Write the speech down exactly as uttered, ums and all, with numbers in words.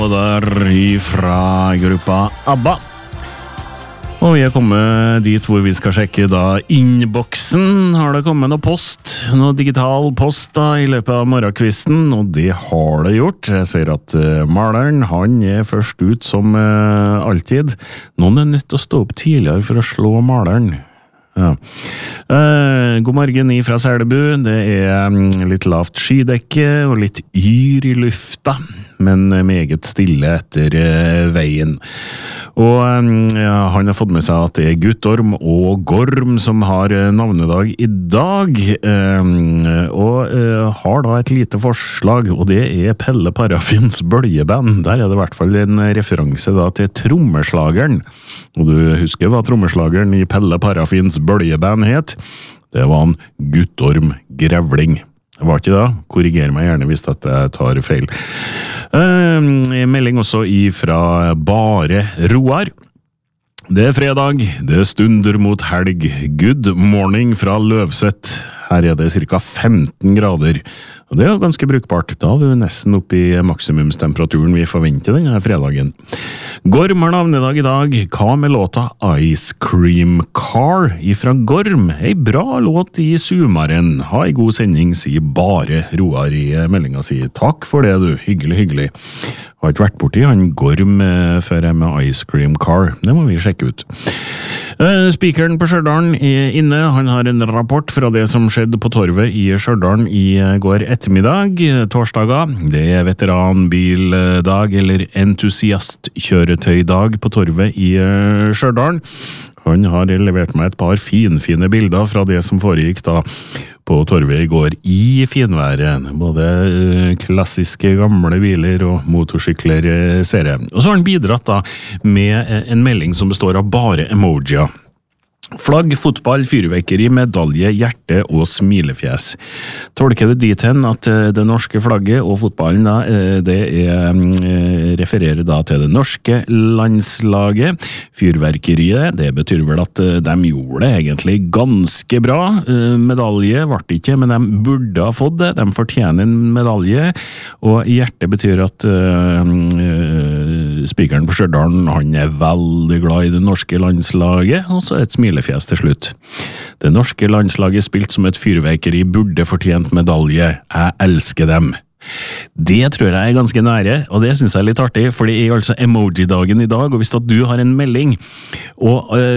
Og der ifra gruppa ABBA. Og vi er kommet dit hvor vi skal sjekke da innboksen. Har det kommet noe post, noe digital post da i løpet av morgenkvisten? Og det har det gjort. Jeg ser at uh, maleren, han er først ut som uh, alltid. Noen er nødt til å stå opp tidligere for å slå maleren. Ja. Uh, god morgen fra Selbu. Det er um, litt lavt skydekke og litt yr i lufta, men meget stille etter uh, veien. Og um, ja, han har fått med seg at det er Guttorm og Gorm som har uh, navnedag i dag, um, og uh, har da et lite forslag, og det er Pelle Parafins bøljeband. Der er det i hvert fall en referanse da til trommeslageren. Og du husker hva trommeslageren i Pelle Parafins bøljeband het? Det var han Guttorm Grevling. Det var ikke da. Korriger meg gjerne hvis dette tar feil. Uh, en melding også ifra Bare Roar. Det er fredag, det stunder mot helg. Good morning fra Løvseth. Her er det cirka femten grader, og det er jo ganske brukbart. Da er du nesten oppe i maksimumstemperaturen vi forventer denne fredagen. Gorm har navnedag i dag. Hva med låta Ice Cream Car ifra Gorm? Ei bra låt i sumaren. Ha en god sending, sier Bare Roar i meldinga si. Takk for det du, hyggelig, hyggelig. Har ikke vært borti han Gorm før jeg med Ice Cream Car. Det må vi sjekke ut. Spikeren på Stjørdalen er inne. Han har en rapport fra det som skjedde på torvet i Stjørdalen i går ettermiddag, torsdaga. Det er veteranbildag eller entusiastkjøretøydag på torvet i Stjørdalen. Han har levert meg et par finfine bilder fra det som foregikk da på torvet i går i finværet. Både klassiske gamle biler og motorsykler ser jeg. Og så har han bidratt da med en melding som består av bare emojier. Flagg, fotball, fyrverkeri, medalje, hjerte og smilefjes. Tolker det dit hen at det norske flagget og fotballen da, det er, refererer da til det norske landslaget. Fyrverkeriet, det betyr vel at de gjorde det egentlig ganske bra. Medalje ble ikke, men de burde ha fått det. De fortjener en medalje. Og hjerte betyr at uh, spikeren på Stjørdalen, han er veldig glad i det norske landslaget, og så et smilefjes fjes til slutt. Det norske landslaget spilt som et fyrverkeri burde fortjent medalje. Jeg elsker dem. Det tror jeg er ganske nære, og det synes jeg er litt artig, for det er altså emoji-dagen i dag, og hvis du har en melding, og